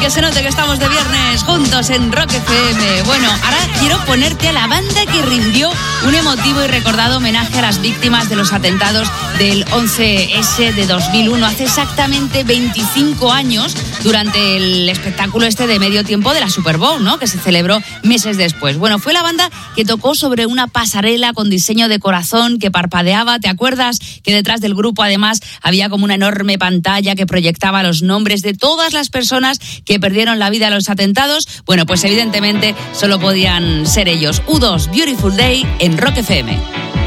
que se note que estamos de viernes juntos en Rock FM. Bueno, ahora quiero ponerte a la banda que rindió un emotivo y recordado homenaje a las víctimas de los atentados del 11S de 2001, hace exactamente 25 años, durante el espectáculo de medio tiempo de la Super Bowl, ¿no?, que se celebró meses después. Bueno, fue la banda que tocó sobre una pasarela con diseño de corazón que parpadeaba. ¿Te acuerdas que detrás del grupo además había como una enorme pantalla que proyectaba los nombres de todas las personas que perdieron la vida en los atentados? Bueno, pues evidentemente solo podían ser ellos. U2, Beautiful Day en Rock FM.